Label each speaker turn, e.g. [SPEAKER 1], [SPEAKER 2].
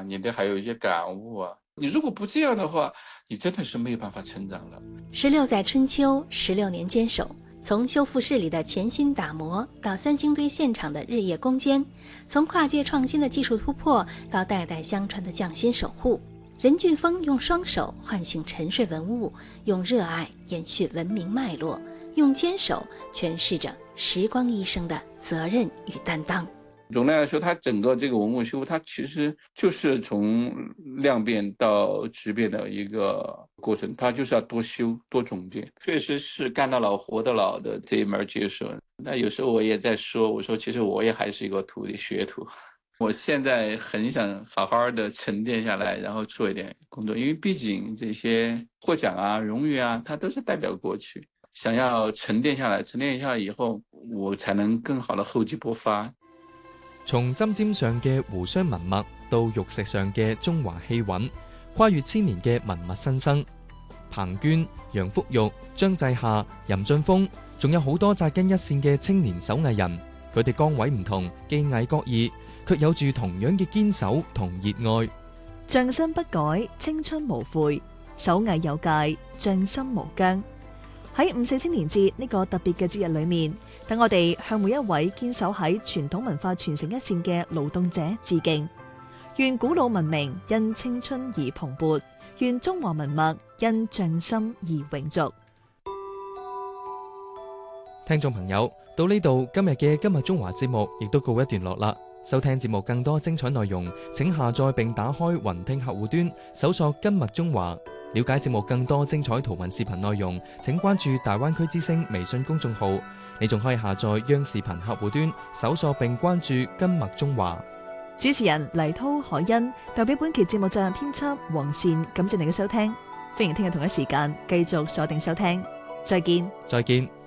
[SPEAKER 1] 你得还有一些感悟啊。你如果不这样的话，你真的是没有办法成长了。
[SPEAKER 2] 16载春秋，16年坚守，从修复室里的潜心打磨，到三星堆现场的日夜攻坚，从跨界创新的技术突破，到代代相传的匠心守护，任俊峰用双手唤醒沉睡文物，用热爱延续文明脉络，用坚守诠释着时光医生的责任与担当。
[SPEAKER 1] 总的来说，它整个这个文物修复，它其实就是从量变到质变的一个过程，它就是要多修多总结。确实是干到老活到老的这一门技术。那有时候我也在说，我说其实我也还是一个徒弟学徒。我现在很想好好的沉淀下来，然后做一点工作，因为毕竟这些获奖啊、荣誉啊，它都是代表过去。想要沉淀下來以後，我才能更好的厚積薄發。
[SPEAKER 3] 從針尖上嘅湖湘文脈到玉石上嘅中華氣韻，跨越千年嘅文物新生，彭娟、楊福玉、張濟夏、任俊峰，仲有好多紮根一線嘅青年手藝人，佢哋崗位唔同，技藝各異，卻有住同樣嘅堅守同熱愛。
[SPEAKER 4] 匠心不改，青春無悔，手藝有界，匠心無疆。喺54青年節呢個特別嘅節日裏面，等我哋向每一位堅守喺傳統文化傳承一線嘅勞動者致敬。願古老文明因青春而蓬勃，願中華文脈因匠心而永續。
[SPEAKER 3] 聽眾朋友，到呢度今日嘅今日中華節目亦都告一段落啦。收聽節目更多精彩內容，請下載並打開雲聽客戶端，搜索今日中華。了解節目更多精彩圖文視頻內容，請關注大灣區之聲微信公眾號。你仲可以下載央視頻客戶端，搜索並關注今日中華。
[SPEAKER 4] 主持人黎濤、海欣，代表本期節目責任編輯黃善，感謝你嘅收聽。歡迎聽日同一時間繼續鎖定收聽，再見。
[SPEAKER 3] 再見。